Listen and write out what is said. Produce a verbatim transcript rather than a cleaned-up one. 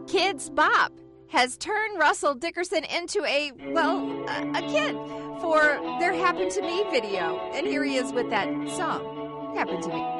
Kids Bop has turned Russell Dickerson into a, well, a, a kid for their Happened to Me video. And here he is with that song, Happened to Me.